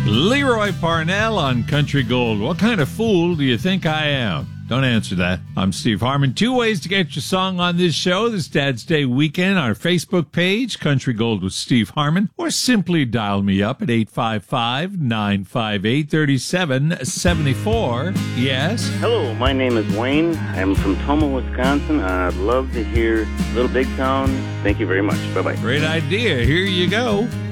Leroy Parnell on Country Gold. What kind of fool do you think I am? Don't answer that. I'm Steve Harmon. 2 ways to get your song on this show. This Dad's Day weekend, our Facebook page, Country Gold with Steve Harmon, or simply dial me up at 855-958-3774. Yes? Hello, my name is Wayne. I'm from Toma, Wisconsin. I'd love to hear Little Big Town. Thank you very much. Bye-bye. Great idea. Here you go.